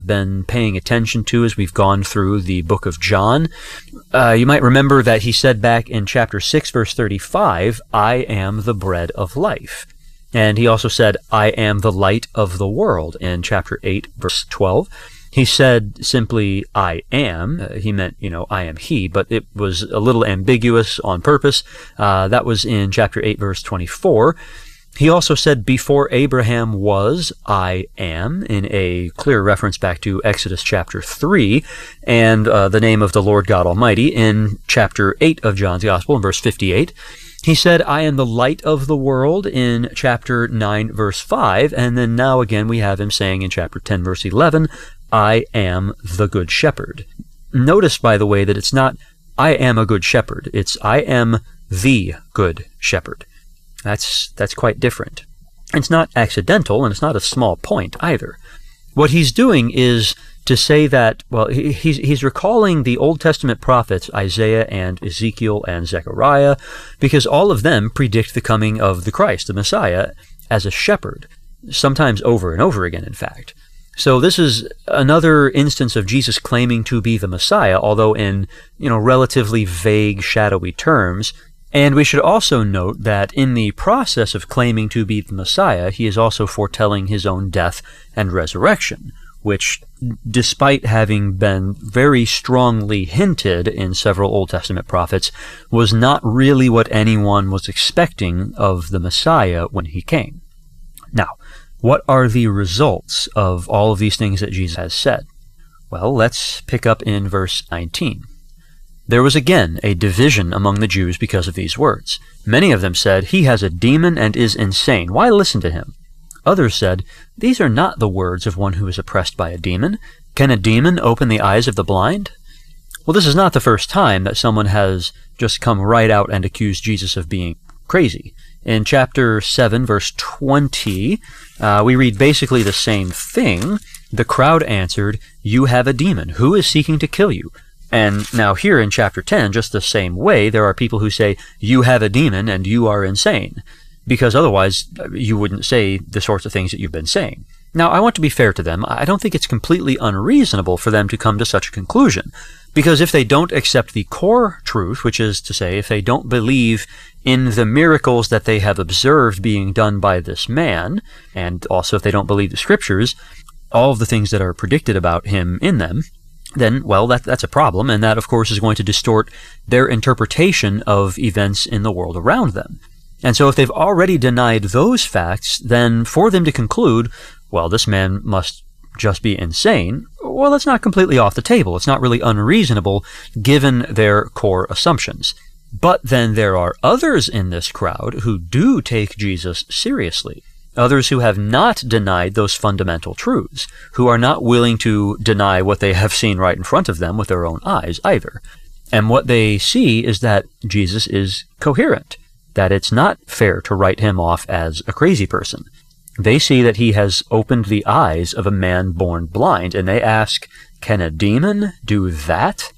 been paying attention to as we've gone through the book of John. You might remember that he said back in chapter 6, verse 35, I am the bread of life. And he also said, I am the light of the world in chapter 8, verse 12. He said simply, I am. He meant, I am he, but it was a little ambiguous on purpose. That was in chapter 8, verse 24. He also said, before Abraham was, I am, in a clear reference back to Exodus chapter 3, and the name of the Lord God Almighty in chapter 8 of John's Gospel, in verse 58. He said, I am the light of the world in chapter 9, verse 5, and then now again we have him saying in chapter 10, verse 11, I am the good shepherd. Notice, by the way, that it's not, I am a good shepherd. It's, I am the good shepherd. That's quite different. It's not accidental, and it's not a small point either. What he's doing is to say that, well, he's recalling the Old Testament prophets, Isaiah and Ezekiel and Zechariah, because all of them predict the coming of the Christ, the Messiah, as a shepherd, sometimes over and over again, in fact. So this is another instance of Jesus claiming to be the Messiah, although in, relatively vague, shadowy terms. And we should also note that in the process of claiming to be the Messiah, he is also foretelling his own death and resurrection, which, despite having been very strongly hinted in several Old Testament prophets, was not really what anyone was expecting of the Messiah when he came. Now, what are the results of all of these things that Jesus has said? Well, let's pick up in verse 19. There was again a division among the Jews because of these words. Many of them said, he has a demon and is insane. Why listen to him? Others said, these are not the words of one who is oppressed by a demon. Can a demon open the eyes of the blind? Well, this is not the first time that someone has just come right out and accused Jesus of being crazy. In chapter 7, verse 20, we read basically the same thing. The crowd answered, you have a demon. Who is seeking to kill you? And now here in chapter 10, just the same way, there are people who say, you have a demon and you are insane, because otherwise you wouldn't say the sorts of things that you've been saying. Now, I want to be fair to them. I don't think it's completely unreasonable for them to come to such a conclusion, because if they don't accept the core truth, which is to say, if they don't believe in the miracles that they have observed being done by this man, and also if they don't believe the scriptures, all of the things that are predicted about him in them, then, well, that's a problem, and that, of course, is going to distort their interpretation of events in the world around them. And so if they've already denied those facts, then for them to conclude, well, this man must just be insane, well, that's not completely off the table. It's not really unreasonable given their core assumptions. But then there are others in this crowd who do take Jesus seriously. Others who have not denied those fundamental truths, who are not willing to deny what they have seen right in front of them with their own eyes either. And what they see is that Jesus is coherent, that it's not fair to write him off as a crazy person. They see that he has opened the eyes of a man born blind, and they ask, can a demon do that?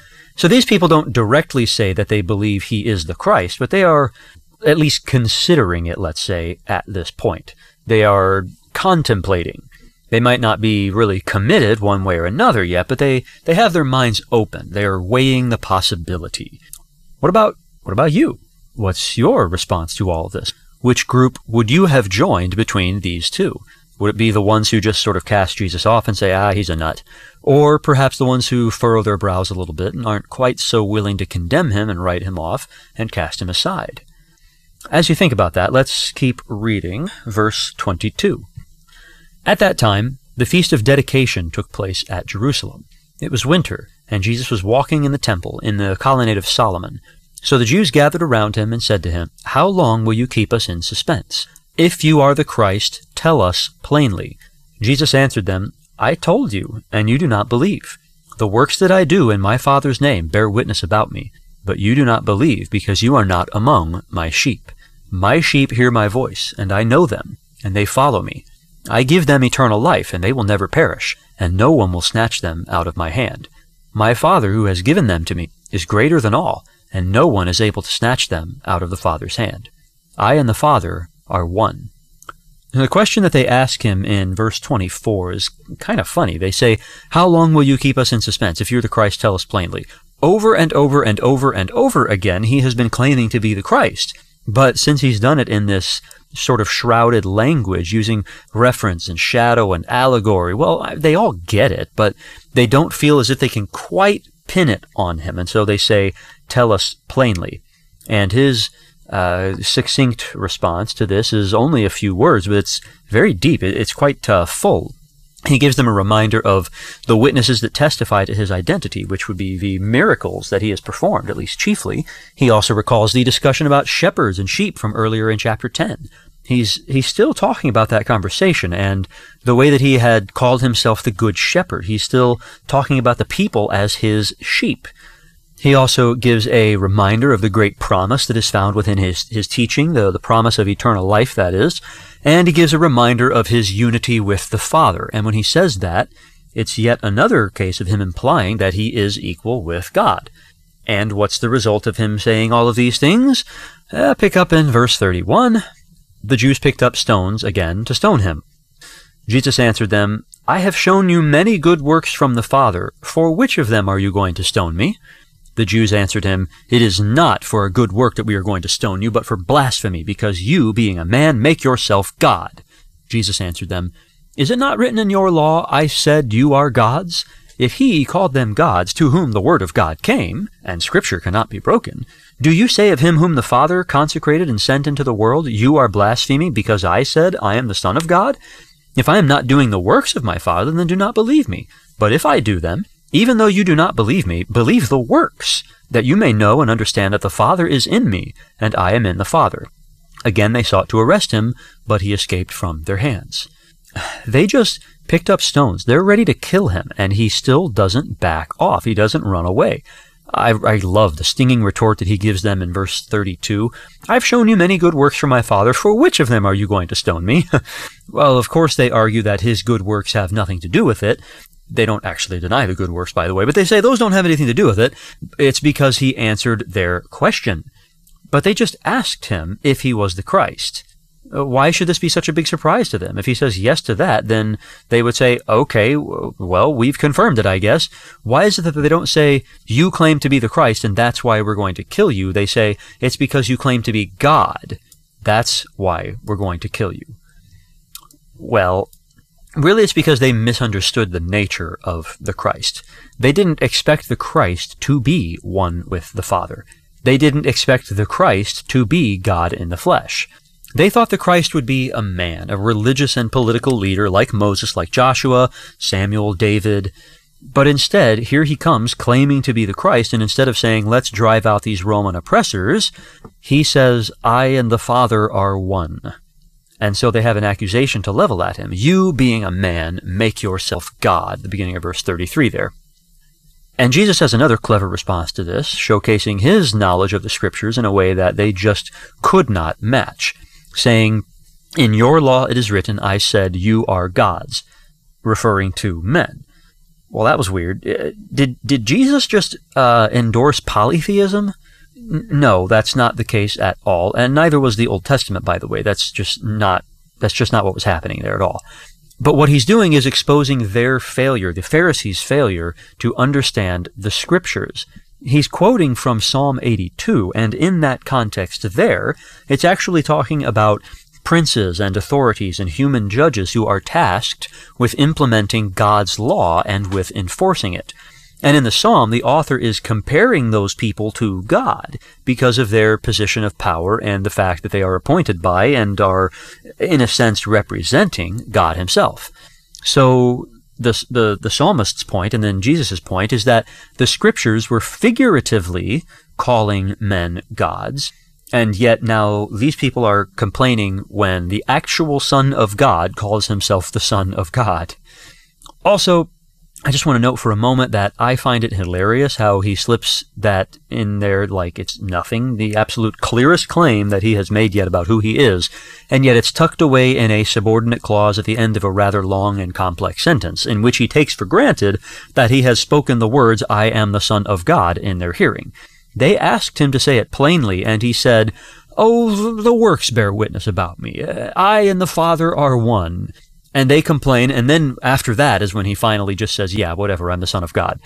So these people don't directly say that they believe he is the Christ, but they are at least considering it, let's say, at this point. They are contemplating. They might not be really committed one way or another yet, but they have their minds open. They are weighing the possibility. What about you? What's your response to all of this? Which group would you have joined between these two? Would it be the ones who just sort of cast Jesus off and say, he's a nut? Or perhaps the ones who furrow their brows a little bit and aren't quite so willing to condemn him and write him off and cast him aside? As you think about that, let's keep reading verse 22. At that time, the Feast of Dedication took place at Jerusalem. It was winter, and Jesus was walking in the temple in the colonnade of Solomon. So the Jews gathered around him and said to him, how long will you keep us in suspense? If you are the Christ, tell us plainly. Jesus answered them, I told you, and you do not believe. The works that I do in my Father's name bear witness about me. But you do not believe, because you are not among my sheep. My sheep hear my voice, and I know them, and they follow me. I give them eternal life, and they will never perish, and no one will snatch them out of my hand. My Father, who has given them to me, is greater than all, and no one is able to snatch them out of the Father's hand. I and the Father are one. And the question that they ask him in verse 24 is kind of funny. They say, "How long will you keep us in suspense? If you're the Christ, tell us plainly." Over and over and over and over again, he has been claiming to be the Christ. But since he's done it in this sort of shrouded language, using reference and shadow and allegory, well, they all get it, but they don't feel as if they can quite pin it on him. And so they say, "Tell us plainly." And his succinct response to this is only a few words, but it's very deep. It's quite full. He gives them a reminder of the witnesses that testify to his identity, which would be the miracles that he has performed, at least chiefly. He also recalls the discussion about shepherds and sheep from earlier in chapter 10. He's still talking about that conversation and the way that he had called himself the Good Shepherd. He's still talking about the people as his sheep. He also gives a reminder of the great promise that is found within his teaching, the promise of eternal life, that is, and he gives a reminder of his unity with the Father. And when he says that, it's yet another case of him implying that he is equal with God. And what's the result of him saying all of these things? Pick up in verse 31. The Jews picked up stones again to stone him. Jesus answered them, "I have shown you many good works from the Father. For which of them are you going to stone me?" The Jews answered him, "It is not for a good work that we are going to stone you, but for blasphemy, because you, being a man, make yourself God." Jesus answered them, "Is it not written in your law, 'I said you are gods'? If he called them gods, to whom the word of God came, and Scripture cannot be broken, do you say of him whom the Father consecrated and sent into the world, 'You are blaspheming, because I said, I am the Son of God'? If I am not doing the works of my Father, then do not believe me. But if I do them, even though you do not believe me, believe the works, that you may know and understand that the Father is in me, and I am in the Father." Again they sought to arrest him, but he escaped from their hands. They just picked up stones. They're ready to kill him, and he still doesn't back off. He doesn't run away. I love the stinging retort that he gives them in verse 32. "I've shown you many good works from my Father. For which of them are you going to stone me?" Well, of course they argue that his good works have nothing to do with it. They don't actually deny the good works, by the way, but they say those don't have anything to do with it. It's because he answered their question. But they just asked him if he was the Christ. Why should this be such a big surprise to them? If he says yes to that, then they would say, "Okay, well, we've confirmed it, I guess." Why is it that they don't say, "You claim to be the Christ, and that's why we're going to kill you"? They say, "It's because you claim to be God. That's why we're going to kill you." Well, really, it's because they misunderstood the nature of the Christ. They didn't expect the Christ to be one with the Father. They didn't expect the Christ to be God in the flesh. They thought the Christ would be a man, a religious and political leader like Moses, like Joshua, Samuel, David. But instead, here he comes claiming to be the Christ, and instead of saying, "Let's drive out these Roman oppressors," he says, "I and the Father are one." And so they have an accusation to level at him. "You, being a man, make yourself God," the beginning of verse 33 there. And Jesus has another clever response to this, showcasing his knowledge of the Scriptures in a way that they just could not match, saying, "In your law it is written, 'I said you are gods,'" referring to men. Well, that was weird. Did Jesus just endorse polytheism? No, that's not the case at all, and neither was the Old Testament, by the way. That's just not what was happening there at all. But what he's doing is exposing their failure, the Pharisees' failure, to understand the Scriptures. He's quoting from Psalm 82, and in that context there, it's actually talking about princes and authorities and human judges who are tasked with implementing God's law and with enforcing it. And in the psalm, the author is comparing those people to God because of their position of power and the fact that they are appointed by and are, in a sense, representing God himself. So the psalmist's point, and then Jesus' point, is that the Scriptures were figuratively calling men gods, and yet now these people are complaining when the actual Son of God calls himself the Son of God. Also, I just want to note for a moment that I find it hilarious how he slips that in there like it's nothing, the absolute clearest claim that he has made yet about who he is, and yet it's tucked away in a subordinate clause at the end of a rather long and complex sentence, in which he takes for granted that he has spoken the words, "I am the Son of God," in their hearing. They asked him to say it plainly, and he said, "Oh, the works bear witness about me. I and the Father are one." And they complain, and then after that is when he finally just says, "Yeah, whatever, I'm the Son of God."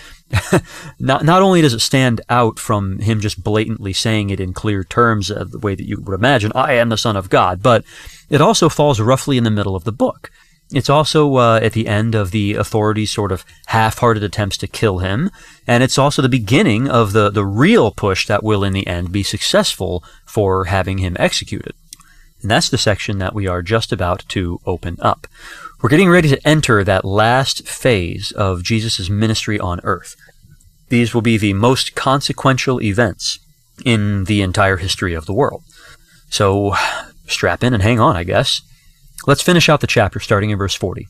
Not only does it stand out from him just blatantly saying it in clear terms, the way that you would imagine, "I am the Son of God," but it also falls roughly in the middle of the book. It's also at the end of the authorities' sort of half-hearted attempts to kill him, and it's also the beginning of the real push that will in the end be successful for having him executed. And that's the section that we are just about to open up. We're getting ready to enter that last phase of Jesus' ministry on earth. These will be the most consequential events in the entire history of the world. So strap in and hang on, I guess. Let's finish out the chapter starting in verse 40.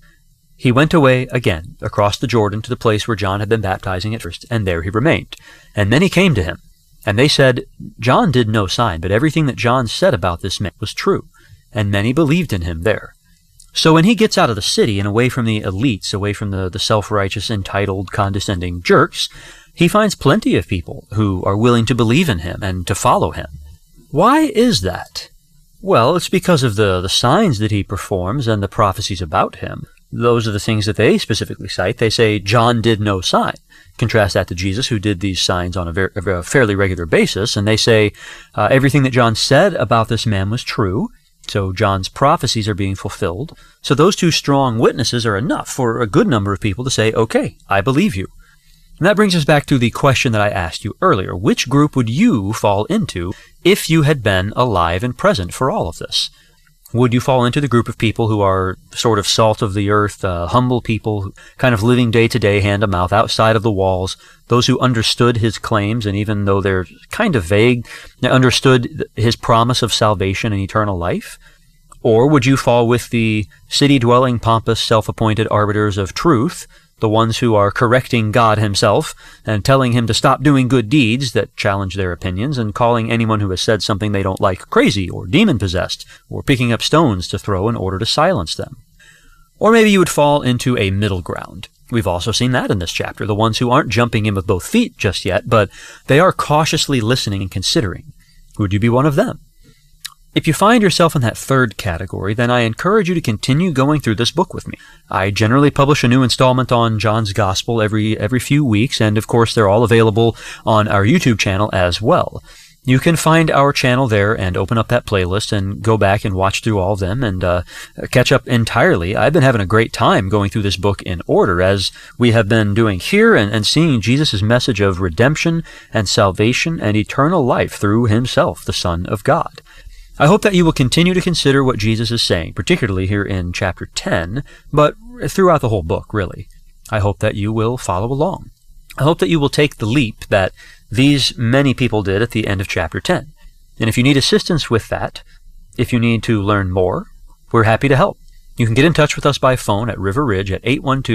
"He went away again across the Jordan to the place where John had been baptizing at first, and there he remained. And many came to him. And they said, 'John did no sign, but everything that John said about this man was true.' And many believed in him there." So when he gets out of the city and away from the elites, away from the self-righteous, entitled, condescending jerks, he finds plenty of people who are willing to believe in him and to follow him. Why is that? Well, it's because of the signs that he performs and the prophecies about him. Those are the things that they specifically cite. They say, John did no sign. Contrast that to Jesus, who did these signs on a fairly regular basis, and they say everything that John said about this man was true, so John's prophecies are being fulfilled. So those two strong witnesses are enough for a good number of people to say, okay, I believe you. And that brings us back to the question that I asked you earlier. Which group would you fall into if you had been alive and present for all of this? Would you fall into the group of people who are sort of salt of the earth, humble people, kind of living day to day, hand to mouth, outside of the walls, those who understood his claims, and even though they're kind of vague, they understood his promise of salvation and eternal life? Or would you fall with the city-dwelling, pompous, self-appointed arbiters of truth, the ones who are correcting God himself and telling him to stop doing good deeds that challenge their opinions, and calling anyone who has said something they don't like crazy or demon-possessed, or picking up stones to throw in order to silence them? Or maybe you would fall into a middle ground. We've also seen that in this chapter, the ones who aren't jumping in with both feet just yet, but they are cautiously listening and considering. Would you be one of them? If you find yourself in that third category, then I encourage you to continue going through this book with me. I generally publish a new installment on John's Gospel every few weeks, and of course they're all available on our YouTube channel as well. You can find our channel there and open up that playlist and go back and watch through all of them and catch up entirely. I've been having a great time going through this book in order, as we have been doing here, and seeing Jesus' message of redemption and salvation and eternal life through himself, the Son of God. I hope that you will continue to consider what Jesus is saying, particularly here in chapter 10, but throughout the whole book, really. I hope that you will follow along. I hope that you will take the leap that these many people did at the end of chapter 10. And if you need assistance with that, if you need to learn more, we're happy to help. You can get in touch with us by phone at River Ridge at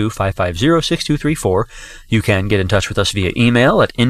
812-550-6234. You can get in touch with us via email at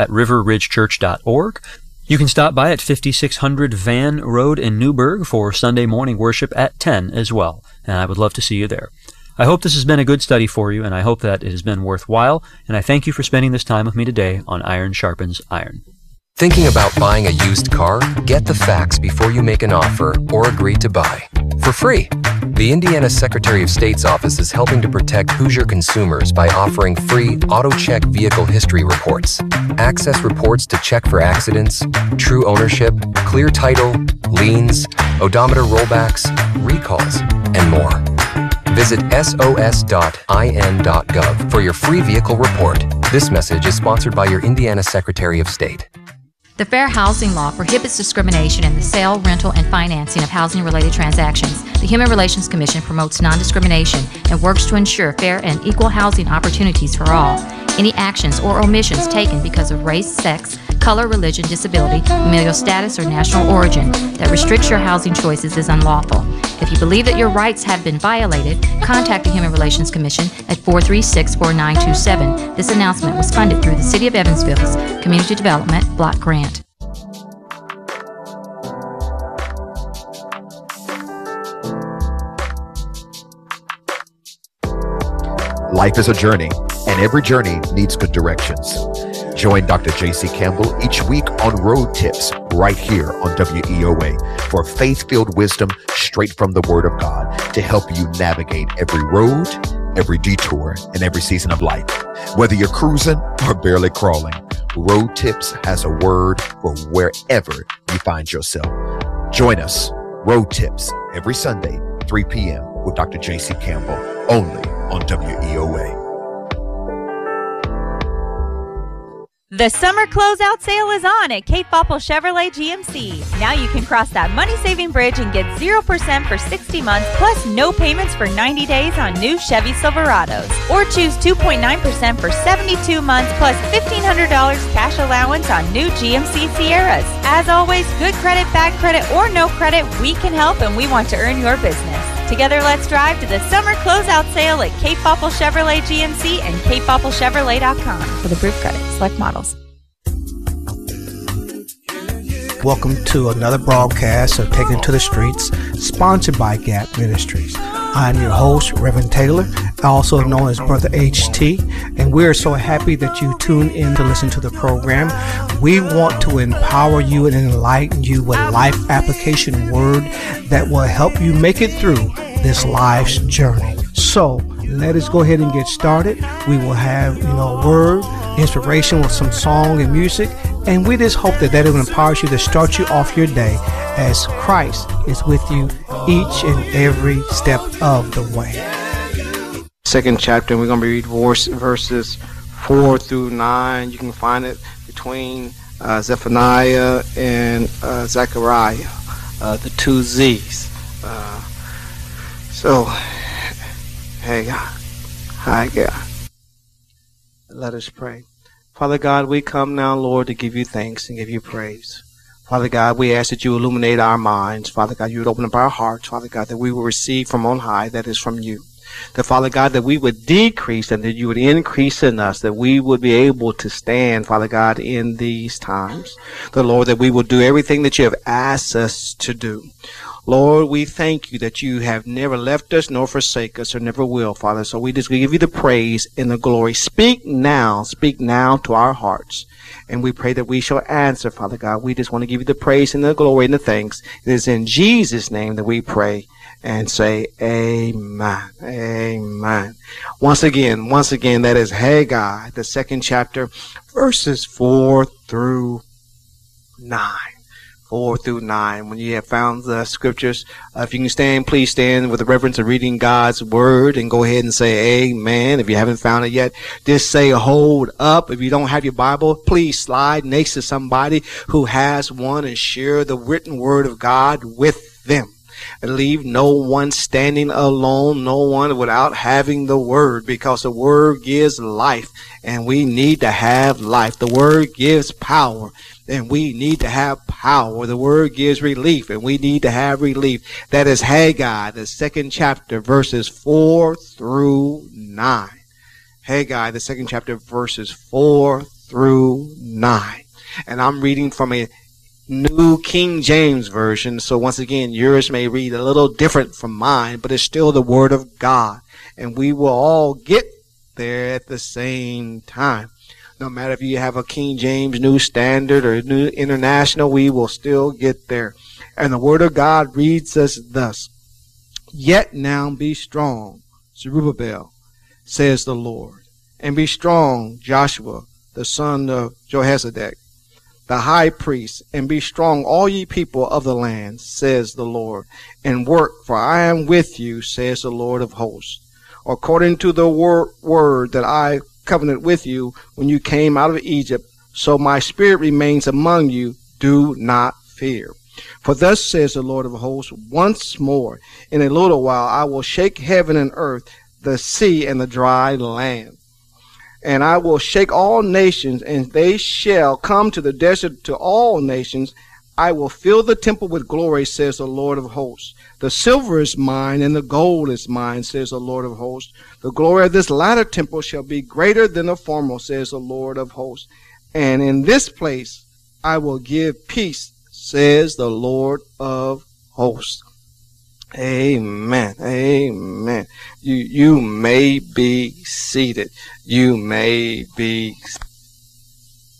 info@riverridgechurch.org. You can stop by at 5600 Van Road in Newburgh for Sunday morning worship at 10 as well, and I would love to see you there. I hope this has been a good study for you, and I hope that it has been worthwhile, and I thank you for spending this time with me today on Iron Sharpens Iron. Thinking about buying a used car? Get the facts before you make an offer or agree to buy. For free. The Indiana Secretary of State's office is helping to protect Hoosier consumers by offering free AutoCheck vehicle history reports. Access reports to check for accidents, true ownership, clear title, liens, odometer rollbacks, recalls, and more. Visit sos.in.gov for your free vehicle report. This message is sponsored by your Indiana Secretary of State. The Fair Housing Law prohibits discrimination in the sale, rental, and financing of housing-related transactions. The Human Relations Commission promotes non-discrimination and works to ensure fair and equal housing opportunities for all. Any actions or omissions taken because of race, sex, color, religion, disability, familial status, or national origin that restricts your housing choices is unlawful. If you believe that your rights have been violated, contact the Human Relations Commission at 436-4927. This announcement was funded through the City of Evansville's Community Development Block Grant. Life is a journey, and every journey needs good directions. Join Dr. J.C. Campbell each week on Road Tips right here on WEOA for faith-filled wisdom straight from the Word of God to help you navigate every road, every detour, and every season of life. Whether you're cruising or barely crawling, Road Tips has a word for wherever you find yourself. Join us, Road Tips, every Sunday, 3 p.m. with Dr. J.C. Campbell, only on WEOA. The summer closeout sale is on at Cape Popple Chevrolet GMC. Now you can cross that money-saving bridge and get 0% for 60 months, plus no payments for 90 days on new Chevy Silverados. Or choose 2.9% for 72 months, plus $1,500 cash allowance on new GMC Sierras. As always, good credit, bad credit, or no credit, we can help and we want to earn your business. Together, let's drive to the summer closeout sale at Cape Popple Chevrolet GMC and CapePoppleChevrolet.com for the proof credit. Select models. Welcome to another broadcast of Taking to the Streets, sponsored by Gap Ministries. I'm your host, Reverend Taylor, also known as Brother HT, and we're so happy that you tune in to listen to the program. We want to empower you and enlighten you with life application word that will help you make it through this life's journey. So let us go ahead and get started. We will have, word, inspiration with some song and music, and we just hope that will empower you to start you off your day as Christ is with you each and every step of the way. Second chapter, we're going to read verses 4 through 9. You can find it between Zephaniah and Zechariah, the two Z's. Hey God, hi God. Let us pray. Father God, we come now, Lord, to give you thanks and give you praise. Father God, we ask that you illuminate our minds. Father God, you would open up our hearts, Father God, that we will receive from on high, that is from you. That, Father God, that we would decrease and that you would increase in us, that we would be able to stand, Father God, in these times. The Lord, that we will do everything that you have asked us to do. Lord, we thank you that you have never left us nor forsake us or never will, Father. So we just give you the praise and the glory. Speak now to our hearts. And we pray that we shall answer, Father God. We just want to give you the praise and the glory and the thanks. It is in Jesus' name that we pray and say amen. Amen. Once again, that is Haggai, the second chapter, verses 4 through 9. 4 through 9. When you have found the scriptures, if you can stand, please stand with the reverence of reading God's word and go ahead and say amen. If you haven't found it yet, just say hold up. If you don't have your Bible, please slide next to somebody who has one and share the written word of God with them. And leave no one standing alone, no one without having the word, because the word gives life and we need to have life. The word gives power and we need to have power. The word gives relief and we need to have relief. That is Haggai, the second chapter, verses 4 through 9. Haggai, the second chapter, verses 4 through 9. And I'm reading from a New King James Version. So once again, yours may read a little different from mine, but it's still the Word of God. And we will all get there at the same time. No matter if you have a King James New Standard or New International, we will still get there. And the Word of God reads us thus. Yet now be strong, Zerubbabel, says the Lord. And be strong, Joshua, the son of Jehozadak, the high priest, and be strong, all ye people of the land, says the Lord, and work, for I am with you, says the Lord of hosts. According to the word that I covenanted with you when you came out of Egypt, so my spirit remains among you, do not fear. For thus says the Lord of hosts, once more, in a little while I will shake heaven and earth, the sea and the dry land. And I will shake all nations, and they shall come to the desert, to all nations. I will fill the temple with glory, says the Lord of hosts. The silver is mine, and the gold is mine, says the Lord of hosts. The glory of this latter temple shall be greater than the former, says the Lord of hosts. And in this place I will give peace, says the Lord of hosts. Amen. Amen. You may be seated. You may be.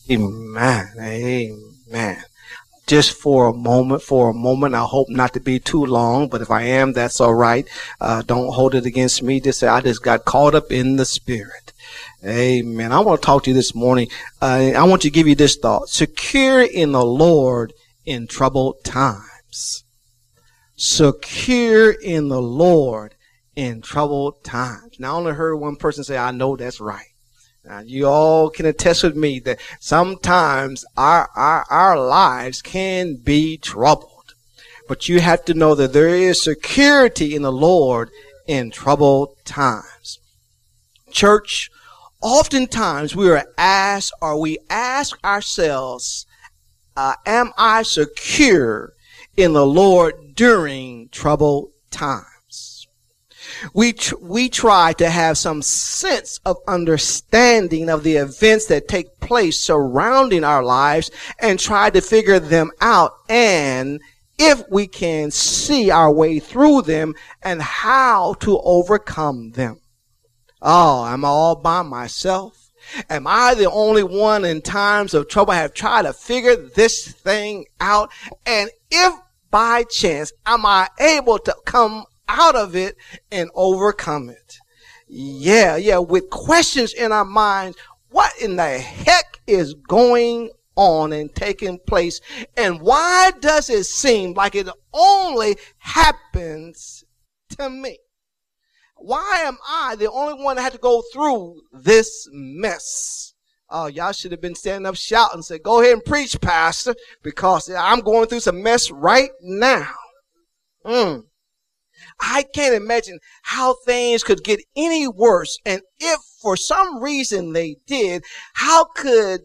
Amen. Amen. Just for a moment, I hope not to be too long, but if I am, that's all right. Don't hold it against me. Just say, I just got caught up in the Spirit. Amen. I want to talk to you this morning. I want to give you this thought. Secure in the Lord in troubled times. Secure in the Lord in troubled times. Now, I only heard one person say, I know that's right. Now, you all can attest with me that sometimes our lives can be troubled. But you have to know that there is security in the Lord in troubled times. Church, oftentimes we ask ourselves, am I secure in the Lord during troubled times? We try to have some sense of understanding of the events that take place surrounding our lives and try to figure them out, and if we can see our way through them and how to overcome them. Oh, am I all by myself? Am I the only one in times of trouble? I have tried to figure this thing out, and if by chance am I able to come out of it and overcome it? Yeah, with questions in our minds. What in the heck is going on and taking place? And why does it seem like it only happens to me? Why am I the only one that had to go through this mess? Oh, y'all should have been standing up shouting and said, go ahead and preach, Pastor, because I'm going through some mess right now. I can't imagine how things could get any worse. And if for some reason they did, how could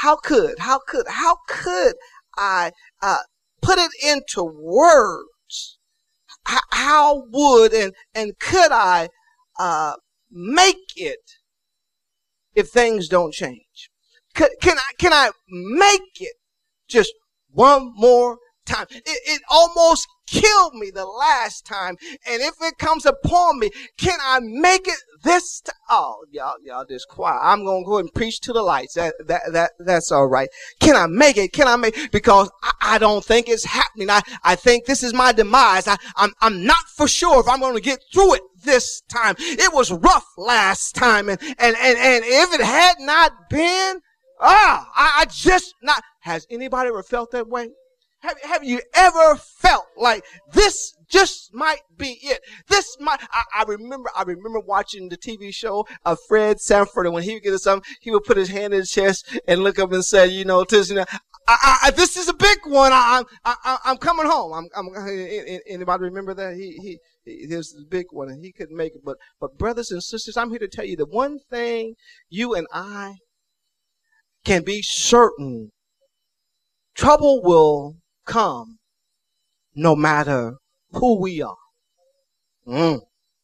I put it into words? How would and could I make it if things don't change? Can I make it just one more time? It almost killed me the last time, and if it comes upon me, can I make it this time? Oh, y'all just quiet. I'm gonna go ahead and preach to the lights. That's all right. Can I make it? Because I don't think it's happening. I think this is my demise. I'm not for sure if I'm going to get through it this time. It was rough last time, and if it had not been, I just not. Has anybody ever felt that way? Have you ever felt like this just might be it? This might. I remember watching the TV show of Fred Sanford, and when he would get something, he would put his hand in his chest and look up and say, this is a big one. I'm coming home. Anybody remember that? He was a big one, and he couldn't make it. But brothers and sisters, I'm here to tell you the one thing you and I can be certain: trouble will come no matter who we are.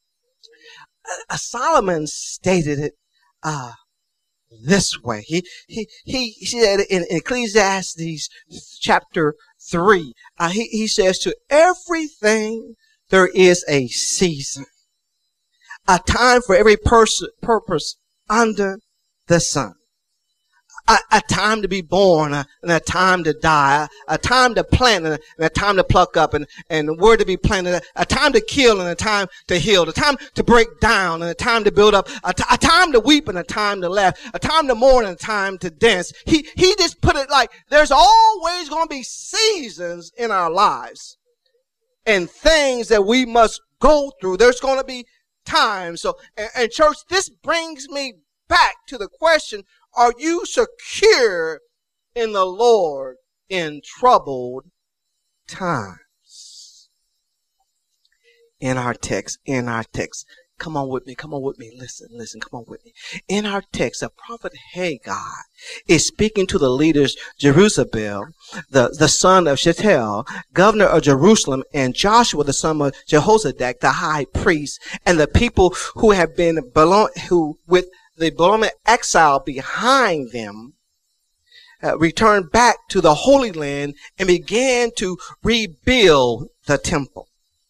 Solomon stated it this way. He said in Ecclesiastes chapter 3, he says, to everything there is a season, a time for every purpose under the sun. A time to be born and a time to die, a time to plant and a time to pluck up and where to be planted, a time to kill and a time to heal, a time to break down and a time to build up, a time to weep and a time to laugh, a time to mourn and a time to dance. He just put it like there's always going to be seasons in our lives and things that we must go through. There's going to be times. So, and church, this brings me back to the question, are you secure in the Lord in troubled times? In our text. Come on with me. Listen, come on with me. In our text, the prophet Haggai is speaking to the leaders Jerubbaal, the son of Shealtiel, governor of Jerusalem, and Joshua, the son of Jehozadak, the high priest, and the people who have been with the Babylonian exile behind them, returned back to the Holy Land and began to rebuild the temple.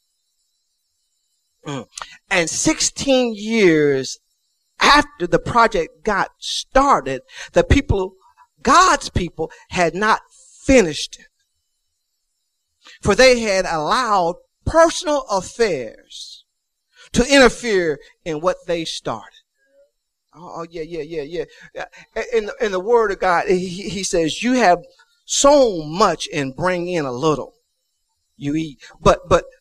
And 16 years after the project got started, the people God's people had not finished it, for they had allowed personal affairs to interfere in what they started. Oh, yeah. In the Word of God, he says, you have sown much and bring in a little. You eat, but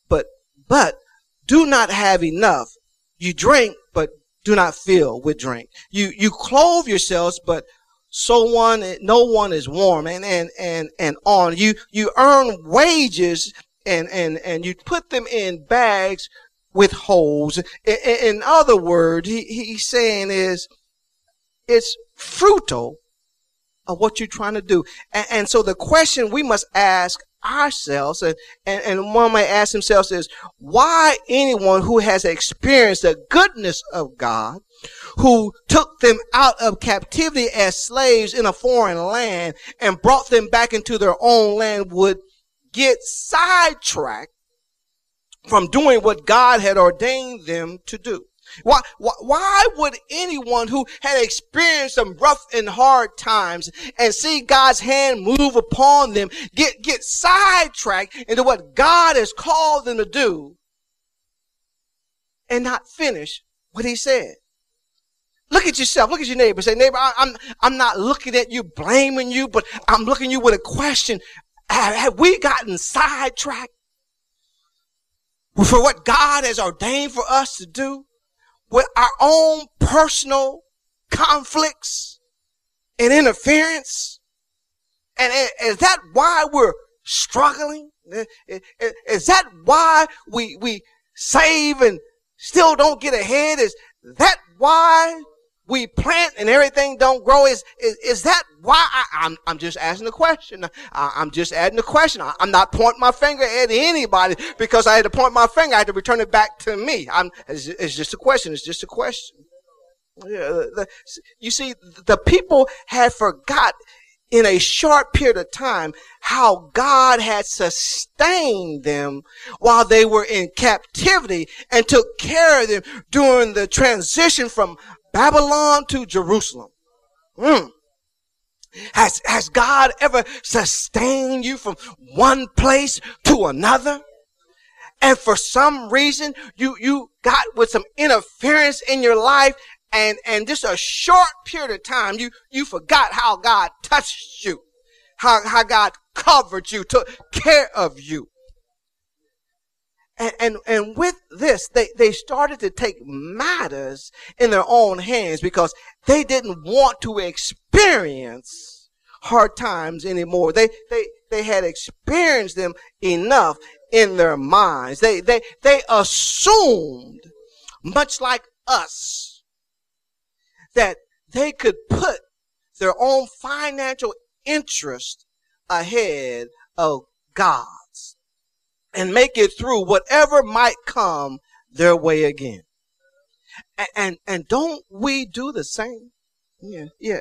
do not have enough. You drink, but do not fill with drink. You clothe yourselves, but no one is warm, and on. You earn wages and you put them in bags with holes. In other words, he's saying is it's fruitful of what you're trying to do. And so the question we must ask ourselves, and one might ask themselves, is why anyone who has experienced the goodness of God, who took them out of captivity as slaves in a foreign land and brought them back into their own land, would get sidetracked from doing what God had ordained them to do? Why would anyone who had experienced some rough and hard times and see God's hand move upon them get sidetracked into what God has called them to do and not finish what he said? Look at yourself. Look at your neighbor. Say, neighbor, I'm not looking at you, blaming you, but I'm looking at you with a question. Have we gotten sidetracked for what God has ordained for us to do? With our own personal conflicts and interference? And is that why we're struggling? Is that why we save and still don't get ahead? Is that why we plant and everything don't grow? Is that why? I'm just asking the question. I'm just adding the question. I'm not pointing my finger at anybody, because I had to point my finger. I had to return it back to me. It's just a question. It's just a question. You see, the people had forgot in a short period of time how God had sustained them while they were in captivity and took care of them during the transition from Babylon to Jerusalem. Has God ever sustained you from one place to another? And for some reason, you got with some interference in your life, and just a short period of time, you forgot how God touched you, how God covered you, took care of you. And with this, they started to take matters in their own hands, because they didn't want to experience hard times anymore. They had experienced them enough in their minds. They assumed, much like us, that they could put their own financial interest ahead of God and make it through whatever might come their way again. And don't we do the same? Yeah.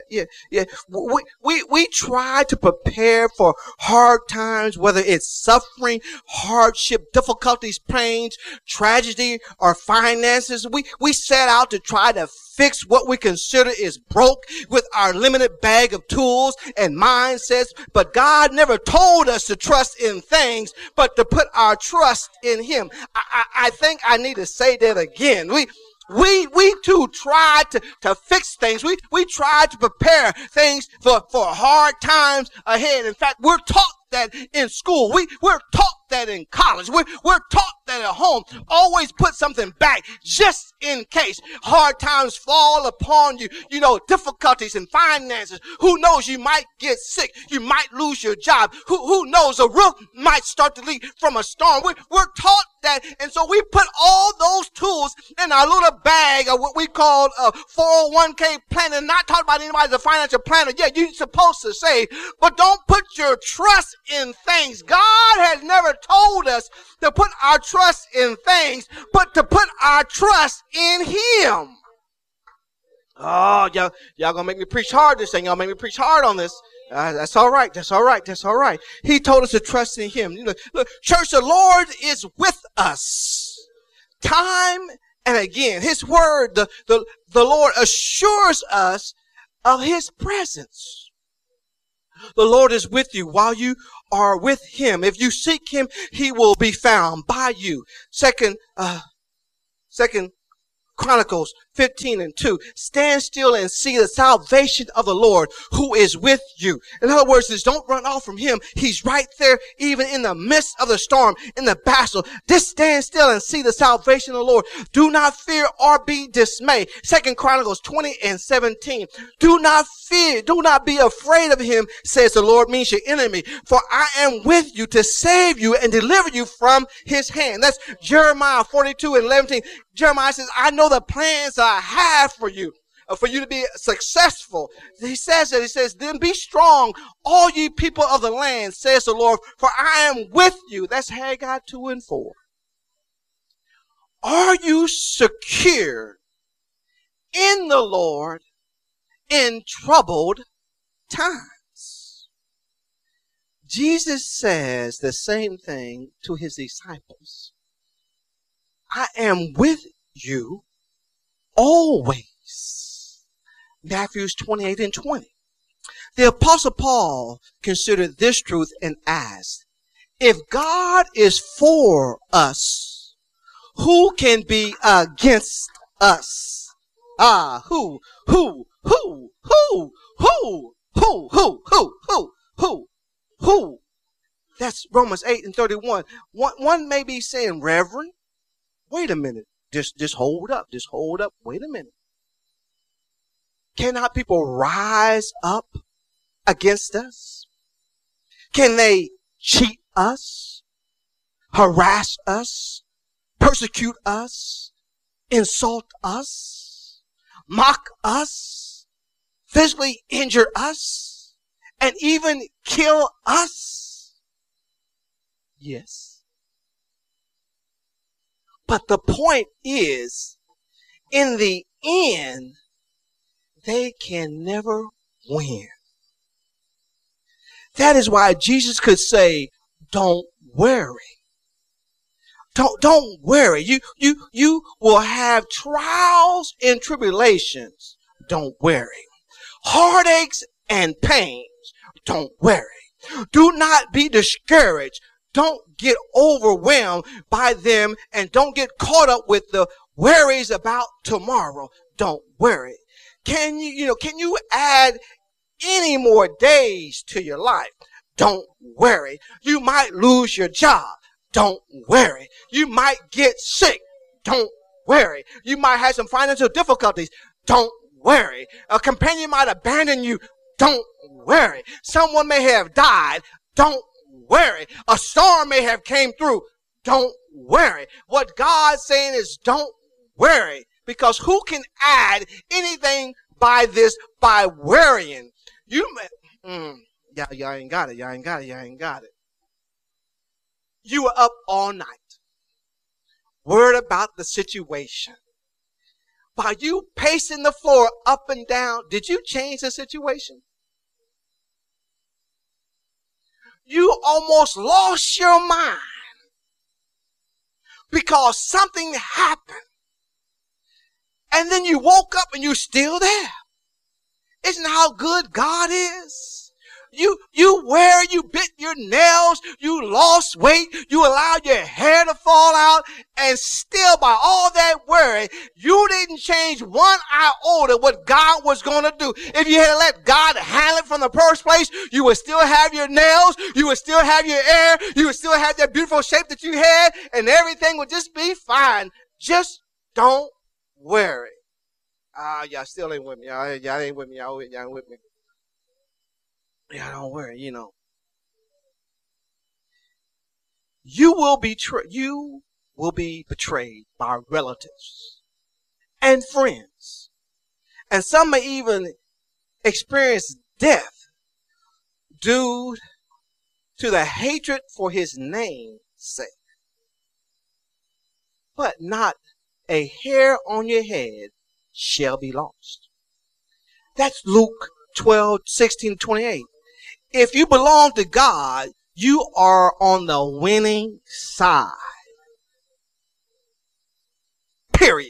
We try to prepare for hard times, whether it's suffering, hardship, difficulties, pains, tragedy, or finances. We set out to try to fix what we consider is broke with our limited bag of tools and mindsets. But God never told us to trust in things, but to put our trust in him. I think I need to say that again. We too try to fix things. We try to prepare things for hard times ahead. In fact, we're taught that in school. We're taught that in college. We're taught that at home. Always put something back just in case hard times fall upon you. You know, difficulties in finances. Who knows? You might get sick. You might lose your job. Who knows? A roof might start to leak from a storm. We're taught that, and so we put all those tools in our little bag of what we call a 401k planner. Not talking about anybody as a financial planner. Yeah, you're supposed to save, but don't put your trust in things. God has never told us to put our trust in things, but to put our trust in him. Oh, y'all gonna make me preach hard this thing. Y'all make me preach hard on this. That's all right. That's all right. That's all right. He told us to trust in him. You know, look, church, the Lord is with us time and again. His word, the Lord assures us of his presence. The Lord is with you while you are with him. If you seek him, he will be found by you. Second Chronicles 15:2. Stand still and see the salvation of the Lord who is with you. In other words, don't run off from him. He's right there, even in the midst of the storm, in the battle. Just stand still and see the salvation of the Lord. Do not fear or be dismayed. 2 Chronicles 20:17. Do not fear, do not be afraid of him, says the Lord, means your enemy. For I am with you to save you and deliver you from his hand. That's Jeremiah 42:11. Jeremiah says, I know the plans that I have for you to be successful. He says, then be strong, all ye people of the land, says the Lord, for I am with you. That's Haggai 2:4. Are you secure in the Lord in troubled times? Jesus says the same thing to his disciples. I am with you always. Matthew 28:20. The Apostle Paul considered this truth and asked, if God is for us, who can be against us? Who? That's Romans 8:31. One may be saying, Reverend, wait a minute. Just hold up. Just hold up. Wait a minute. Cannot people rise up against us? Can they cheat us, harass us, persecute us, insult us, mock us, physically injure us, and even kill us? Yes. But the point is, in the end, they can never win. That is why Jesus could say, don't worry. Don't worry. You will have trials and tribulations. Don't worry. Heartaches and pains. Don't worry. Do not be discouraged. Don't get overwhelmed by them and don't get caught up with the worries about tomorrow. Don't worry. Can you add any more days to your life? Don't worry. You might lose your job. Don't worry. You might get sick. Don't worry. You might have some financial difficulties. Don't worry. A companion might abandon you. Don't worry. Someone may have died. Don't worry. A storm may have came through. Don't worry. What God's saying is don't worry. Because who can add anything by worrying? Y'all ain't got it. Y'all ain't got it. You were up all night, worried about the situation. By you pacing the floor up and down, did you change the situation? You almost lost your mind because something happened. And then you woke up and you're still there. Isn't that how good God is? You bit your nails, you lost weight, you allowed your hair to fall out, and still by all that worry, you didn't change one iota what God was going to do. If you had let God handle it from the first place, you would still have your nails, you would still have your hair, you would still have that beautiful shape that you had, and everything would just be fine. Just don't worry. Y'all still ain't with me. Y'all ain't with me. Y'all ain't with me. Yeah, don't worry, You will be betrayed by relatives and friends. And some may even experience death due to the hatred for his name's sake. But not a hair on your head shall be lost. That's Luke 12:16-28. If you belong to God, you are on the winning side. Period.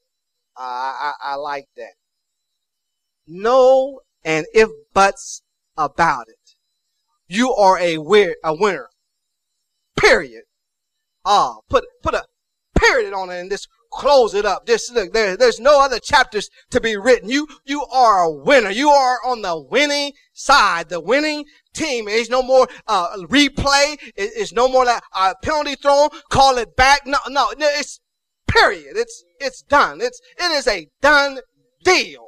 I like that. No and if buts about it. You are a winner. Period. Put a period on it and just close it up. Just look, there's no other chapters to be written. You are a winner. You are on the winning side, the winning team. There's no more replay. It's no more that penalty thrown. Call it back. No. It's period. It's done. It is a done deal.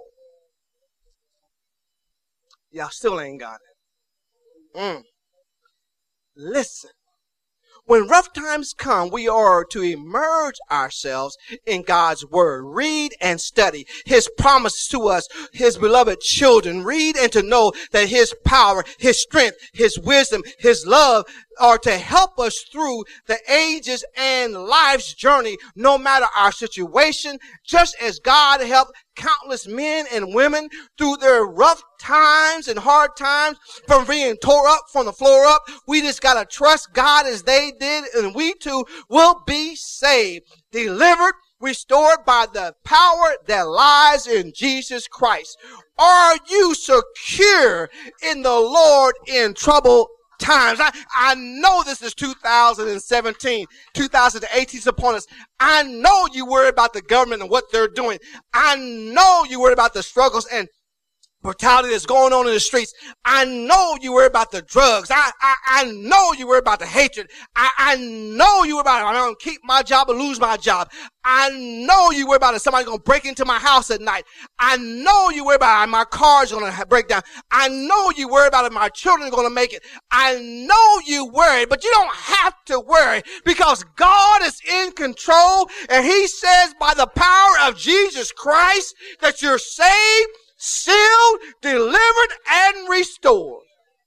Y'all still ain't got it. Listen. When rough times come, we are to immerse ourselves in God's word. Read and study his promise to us, his beloved children. Read and to know that his power, his strength, his wisdom, his love are to help us through the ages and life's journey, no matter our situation, just as God helped countless men and women through their rough times and hard times from being tore up from the floor up. We just got to trust God as they did, and we too will be saved, delivered, restored by the power that lies in Jesus Christ. Are you secure in the Lord in trouble times? I know this is 2017, 2018 is upon us. I know you worry about the government and what they're doing. I know you worry about the struggles and brutality that's going on in the streets. I know you worry about the drugs. I know you worry about the hatred. I know you worry about, I'm going to keep my job or lose my job. I know you worry about if somebody's going to break into my house at night. I know you worry about my car's going to break down. I know you worry about if my children are going to make it. I know you worry, but you don't have to worry because God is in control, and he says by the power of Jesus Christ that you're saved, sealed, delivered, and restored.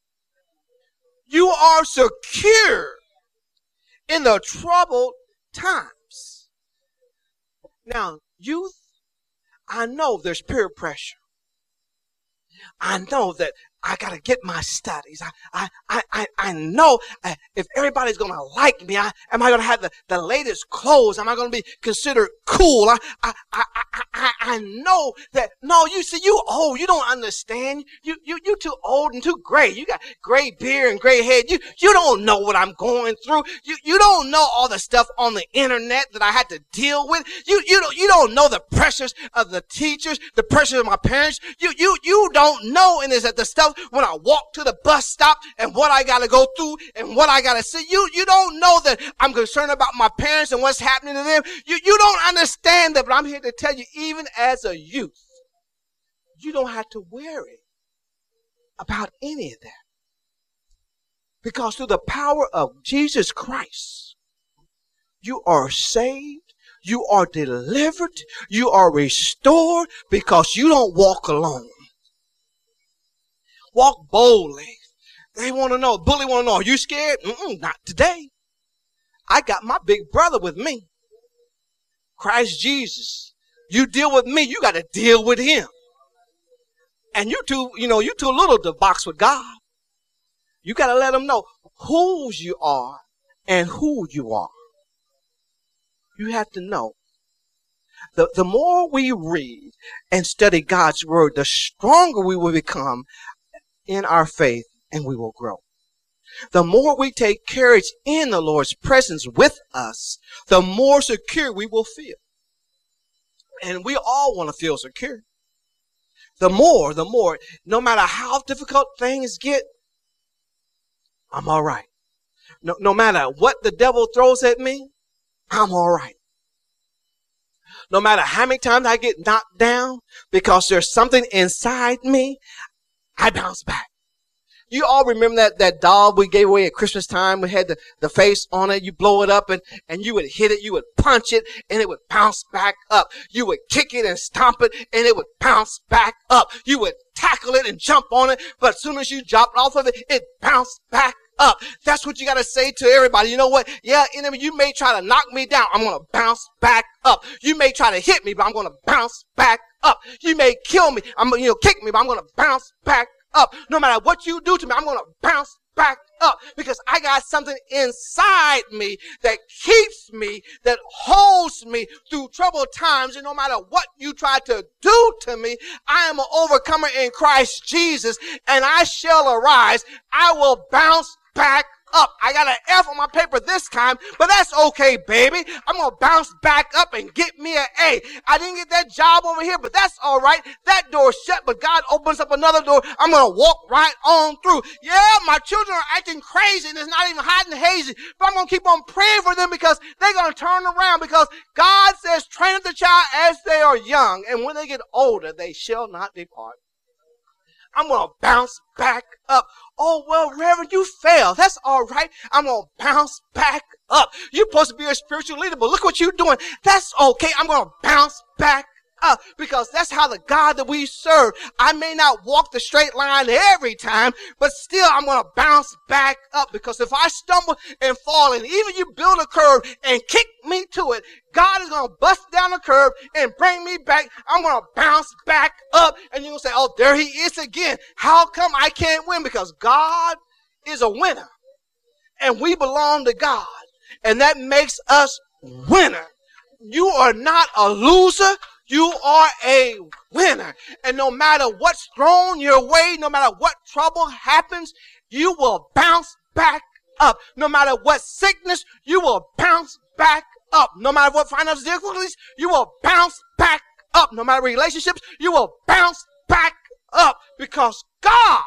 You are secure in the troubled times. Now, youth, I know there's peer pressure. I know that I got to get my studies. I know if everybody's going to like me, am I going to have the latest clothes? Am I going to be considered cool? I know that, no, you see, you old. You don't understand. You too old and too gray. You got gray beard and gray head. You don't know what I'm going through. You don't know all the stuff on the internet that I had to deal with. You don't know the pressures of the teachers, the pressures of my parents. You don't know, and is that the stuff when I walk to the bus stop and what I got to go through and what I got to see. You don't know that I'm concerned about my parents and what's happening to them. You don't understand that, but I'm here to tell you, even as a youth, you don't have to worry about any of that. Because through the power of Jesus Christ, you are saved, you are delivered, you are restored because you don't walk alone. Walk boldly. They want to know. Bully want to know. Are you scared? Not today. I got my big brother with me. Christ Jesus. You deal with me. You got to deal with him. And you too little to box with God. You got to let him know whose you are and who you are. You have to know. The more we read and study God's word, the stronger we will become in our faith, and we will grow. The more we take courage in the Lord's presence with us, the more secure we will feel. And we all want to feel secure. The more, no matter how difficult things get, I'm all right. No matter what the devil throws at me, I'm all right. No matter how many times I get knocked down because there's something inside me, I bounce back. You all remember that doll we gave away at Christmas time? We had the face on it. You blow it up and you would hit it. You would punch it and it would bounce back up. You would kick it and stomp it and it would bounce back up. You would tackle it and jump on it. But as soon as you dropped off of it, it bounced back up. That's what you got to say to everybody. You know what? Yeah, enemy, you may try to knock me down. I'm going to bounce back up. You may try to hit me, but I'm going to bounce back up. You may kill me. Kick me, but I'm going to bounce back up. No matter what you do to me, I'm going to bounce back up because I got something inside me that keeps me, that holds me through troubled times. And no matter what you try to do to me, I am an overcomer in Christ Jesus, and I shall arise. I will bounce back up. I got an F on my paper this time, but that's okay, baby. I'm going to bounce back up and get me an A. I didn't get that job over here, but that's all right. That door's shut, but God opens up another door. I'm going to walk right on through. Yeah, my children are acting crazy, and it's not even hot and hazy, but I'm going to keep on praying for them because they're going to turn around, because God says, train up the child as they are young, and when they get older, they shall not depart. I'm going to bounce back up. Oh, well, Reverend, you failed. That's all right. I'm going to bounce back up. You're supposed to be a spiritual leader, but look what you're doing. That's okay. I'm going to bounce back up because that's how the God that we serve. I may not walk the straight line every time, but still I'm going to bounce back up, because if I stumble and fall, and even you build a curve and kick me to it, God is going to bust down the curve and bring me back. I'm going to bounce back up, and you're going to say, oh, there he is again. How come I can't win? Because God is a winner, and we belong to God, and that makes us winner. You are not a loser. You are a winner. And no matter what's thrown your way, no matter what trouble happens, you will bounce back up. No matter what sickness, you will bounce back up. No matter what financial difficulties, you will bounce back up. No matter relationships, you will bounce back up, because God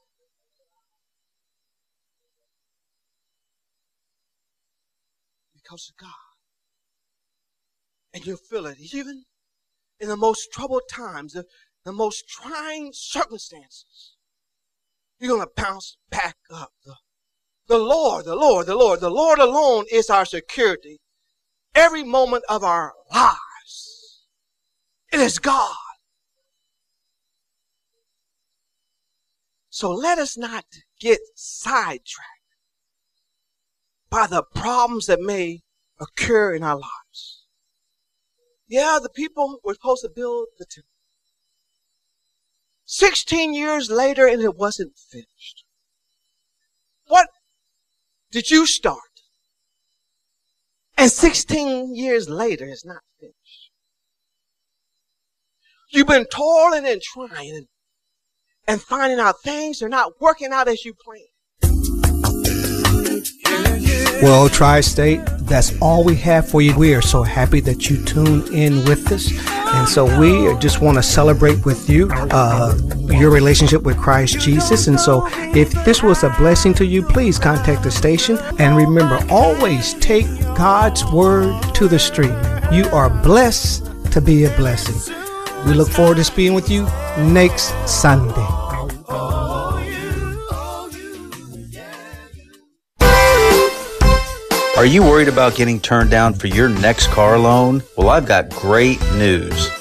of God. And you'll feel it even in the most troubled times, the most trying circumstances. You're going to bounce back up. The Lord alone is our security every moment of our lives. It is God. So let us not get sidetracked by the problems that may occur in our lives. Yeah, the people were supposed to build the temple. 16 years later, and it wasn't finished. What did you start? And 16 years later, it's not finished. You've been toiling and trying and finding out things are not working out as you planned. Well, Tri-State, that's all we have for you. We are so happy that you tuned in with us. And so we just want to celebrate with you your relationship with Christ Jesus. And so if this was a blessing to you, please contact the station. And remember, always take God's word to the street. You are blessed to be a blessing. We look forward to speaking with you next Sunday. Are you worried about getting turned down for your next car loan? Well, I've got great news.